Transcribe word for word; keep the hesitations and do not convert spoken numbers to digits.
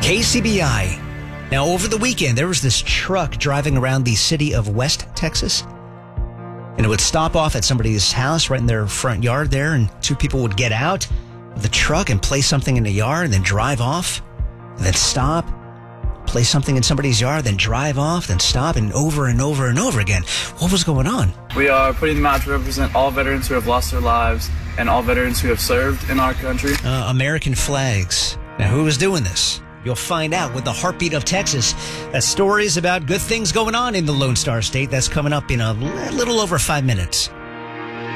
K C B I. Now, over the weekend, there was this truck driving around the city of West Texas, and it would stop off at somebody's house right in their front yard there, and two people would get out of the truck and place something in the yard and then drive off, and then stop, place something in somebody's yard, then drive off, then stop, and over and over and over again. What was going on? We are putting them out to represent all veterans who have lost their lives and all veterans who have served in our country. Uh, American flags. Now, who is doing this? You'll find out with the Heartbeat of Texas. That's stories about good things going on in the Lone Star State. That's coming up in a little over five minutes.